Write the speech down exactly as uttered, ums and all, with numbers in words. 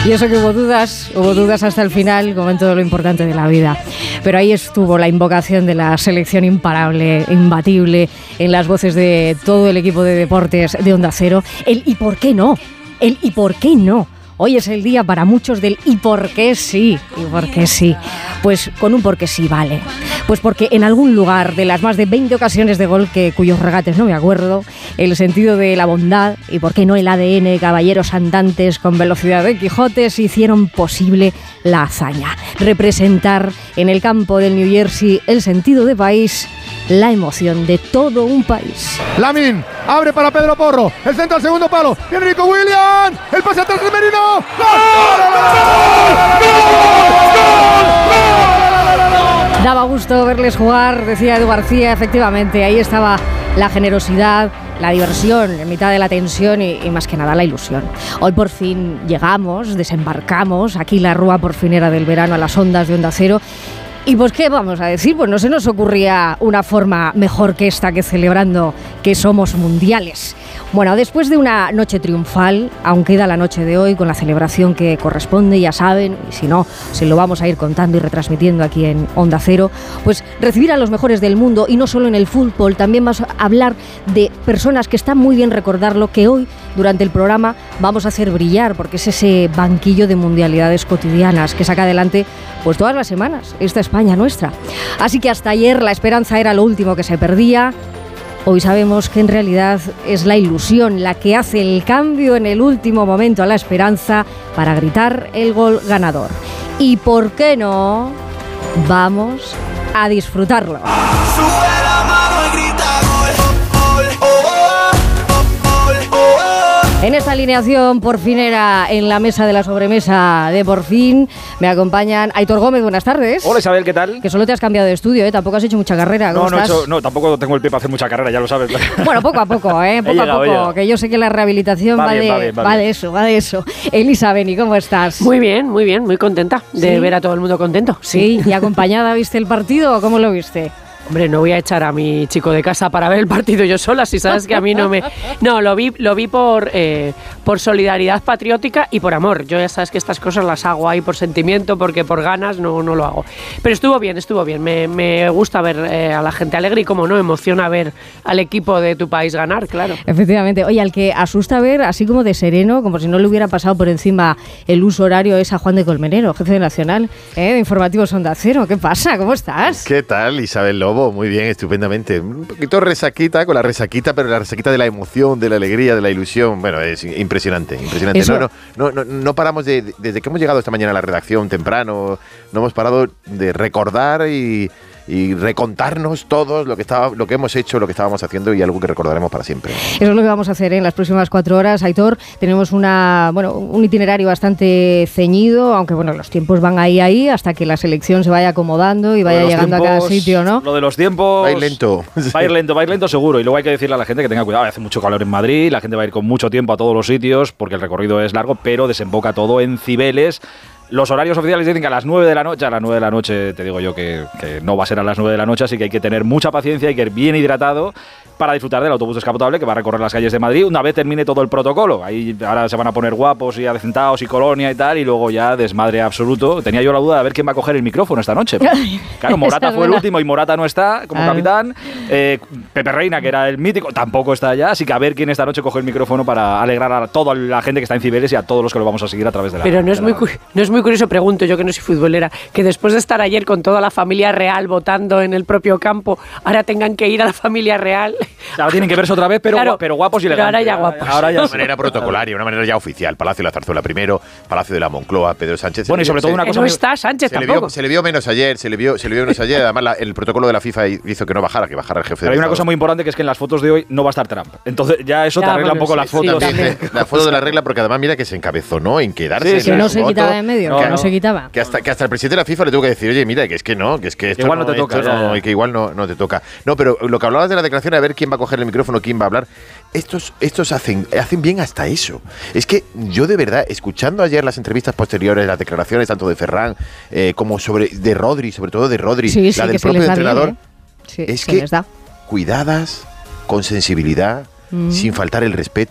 Y eso que hubo dudas, hubo dudas hasta el final, como en todo lo importante de la vida. Pero ahí estuvo la invocación de la selección imparable, imbatible, en las voces de todo el equipo de deportes de Onda Cero. El ¿y por qué no? El ¿y por qué no? Hoy es el día para muchos del ¿y por qué sí? ¿Y por qué sí? Pues con un por qué sí vale. Pues porque en algún lugar de las más de veinte ocasiones de gol que cuyos regates no me acuerdo, el sentido de la bondad y por qué no el A D N, caballeros andantes con velocidad de Quijotes, hicieron posible la hazaña. Representar en el campo del New Jersey el sentido de país, la emoción de todo un país. Lamin abre para Pedro Porro, el centro al segundo palo, viene Nico Williams, el pase atrás de Merino. ¡Gol! Daba gusto verles jugar, decía Edu García, efectivamente, ahí estaba la generosidad, la diversión en mitad de la tensión y, y más que nada la ilusión. Hoy por fin llegamos, desembarcamos, aquí la rúa por fin era del verano a las ondas de Onda Cero. Y pues qué vamos a decir, pues no se nos ocurría una forma mejor que esta, que celebrando que somos mundiales. Bueno, después de una noche triunfal, aún queda la noche de hoy con la celebración que corresponde, ya saben, y si no, se lo vamos a ir contando y retransmitiendo aquí en Onda Cero, pues recibir a los mejores del mundo, y no solo en el fútbol, también vamos a hablar de personas que está muy bien recordarlo, que hoy, durante el programa, vamos a hacer brillar, porque es ese banquillo de mundialidades cotidianas que saca adelante pues todas las semanas esta España nuestra. Así que hasta ayer la esperanza era lo último que se perdía. Hoy sabemos que en realidad es la ilusión la que hace el cambio en el último momento a la esperanza para gritar el gol ganador. ¿Y por qué no? Vamos a disfrutarlo. Sube la mano y grita gol, gol, oh, oh, oh, oh, oh. En esta alineación porfinera en la mesa de la sobremesa de Por Fin me acompañan Aitor Gómez, buenas tardes. Hola Isabel, ¿qué tal? Que solo te has cambiado de estudio, ¿eh? Tampoco has hecho mucha carrera. No, no, he estás? hecho, no, tampoco tengo el pie para hacer mucha carrera, ya lo sabes. Bueno, poco a poco, ¿eh? Poco llegado, a poco, que yo sé que la rehabilitación va, va, bien, de, va, bien, va, va de eso, va de eso. Elisa Beni, ¿cómo estás? Muy bien, muy bien, muy contenta de ¿Sí? ver a todo el mundo contento. Sí, ¿y acompañada viste el partido o cómo lo viste? Hombre, no voy a echar a mi chico de casa para ver el partido yo sola, si sabes que a mí no me... No, lo vi, lo vi por, eh, por solidaridad patriótica y por amor. Yo ya sabes que estas cosas las hago ahí por sentimiento, porque por ganas no, no lo hago. Pero estuvo bien, estuvo bien. Me, me gusta ver eh, a la gente alegre y, como no, emociona ver al equipo de tu país ganar, claro. Efectivamente. Oye, al que asusta ver, así como de sereno, como si no le hubiera pasado por encima el uso horario, es a Juan de Colmenero, jefe de Nacional, ¿eh? de Informativos Onda Cero. ¿Qué pasa? ¿Cómo estás? ¿Qué tal, Isabel Lobo? Muy bien, estupendamente. Un poquito resaquita, con la resaquita, pero la resaquita de la emoción, de la alegría, de la ilusión. Bueno, es impresionante, impresionante. No, no, no, no, no paramos de, desde que hemos llegado esta mañana a la redacción temprano, no hemos parado de recordar y... y recontarnos todos lo que estaba, lo que hemos hecho, lo que estábamos haciendo y algo que recordaremos para siempre. Eso es lo que vamos a hacer en las próximas cuatro horas, Aitor. Tenemos una, bueno, un itinerario bastante ceñido, aunque bueno, los tiempos van ahí ahí hasta que la selección se vaya acomodando y vaya llegando tiempos, a cada sitio, ¿no? Lo de los tiempos... Va a ir lento. Va a ir lento, va a ir lento seguro. Y luego hay que decirle a la gente que tenga cuidado. Hace mucho calor en Madrid, la gente va a ir con mucho tiempo a todos los sitios porque el recorrido es largo, pero desemboca todo en Cibeles. Los horarios oficiales dicen que a las nueve de la noche, a las nueve de la noche te digo yo que, que no va a ser a las nueve de la noche, así que hay que tener mucha paciencia, hay que ir bien hidratado para disfrutar del autobús descapotable que va a recorrer las calles de Madrid una vez termine todo el protocolo. Ahí ahora se van a poner guapos y adecentados y colonia y tal, y luego ya desmadre absoluto. Tenía yo la duda de ver quién va a coger el micrófono esta noche. Claro, Morata fue el último y Morata no está como ah. capitán. Eh, Pepe Reina, que era el mítico, tampoco está allá, así que a ver quién esta noche coge el micrófono para alegrar a toda la gente que está en Cibeles y a todos los que lo vamos a seguir a través de la... Pero no es, la... muy, cu- no es muy curioso, pregunto yo que no soy futbolera, que después de estar ayer con toda la familia real votando en el propio campo, ahora tengan que ir a la familia real... Ahora tienen que verse otra vez, pero, claro, pero guapos y elegantes. Pero ahora ya guapos. Ahora ya de una sí. manera protocolaria, una manera ya oficial. Palacio de la Zarzuela primero, Palacio de la Moncloa, Pedro Sánchez. Bueno, y sobre todo una cosa... No está Sánchez se tampoco. Le vio, se le vio menos ayer, se le vio, se le vio menos ayer. Además, la, el protocolo de la FIFA hizo que no bajara, que bajara el jefe pero de hay una Estado. cosa muy importante, que es que en las fotos de hoy no va a estar Trump. Entonces ya eso ya, te arregla bueno, un poco sí, las fotos. Sí, también, la foto de la regla, porque además mira que se encabezó, ¿no? En quedarse. Sí, que no se foto, quitaba de en medio, no, que no, no se quitaba. Que hasta, que hasta el presidente de la FIFA le tuvo que decir, oye, mira, que es que no, que es que esto igual no, no te toca. No, y que igual no, no te toca. No, pero lo que hablabas de la declaración, a ver quién va a coger el micrófono, quién va a hablar. Estos, estos hacen, hacen bien hasta eso. Es que yo de verdad, escuchando ayer las entrevistas posteriores, las declaraciones tanto de Ferran eh, como sobre de Rodri, sobre todo de Rodri, sí, sí, la del propio entrenador, bien, ¿eh? sí, es que cuidadas, con sensibilidad, mm. sin faltar el respeto.